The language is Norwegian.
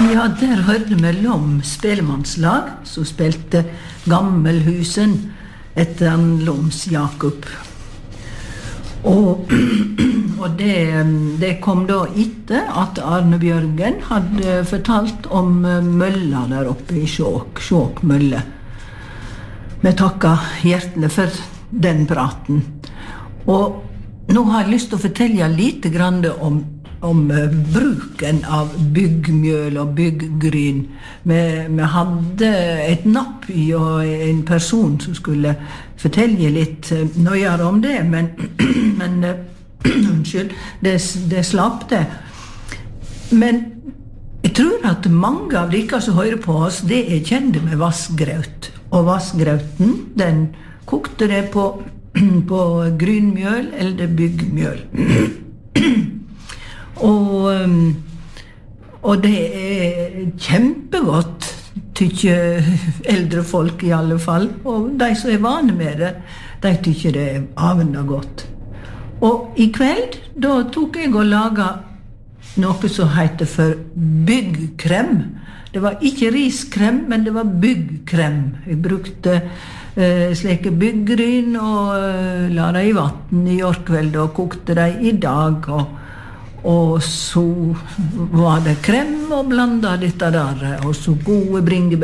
Ja, der hørte vi Lom spellemannslag, som spilte Gammelhusen etter han Loms Jakob. Og det kom da etter at Arne Bjørgen hadde fortalt om mølla der oppe i Skjåk mølle. Vi takker hjertelig for den praten. Og nå har jeg lyst til å fortelle litt grann om bruken av byggmjøl og bygggryn. Vi hadde et napp i og en person som skulle fortelle litt nøyere om det, men unnskyld, det slapp det. Men jeg tror at mange av dere som hører på oss, det er kjente med vassgraut. Og vassgrauten, den kokte det på grynmjøl eller byggmjøl. Og det er kjempegodt, tykker eldre folk i alle fall. Og de som er vane med det, de tykker det er avenda godt. Og i kveld, da tok jeg og laget noe som heter for byggkrem. Det var ikke riskrem, men det var byggkrem. Jeg brukte slike byggryn og la dem i vatten i går kveld og kokte dem i dag. Og så var det krem og blanda dette der, og så gode bringebær.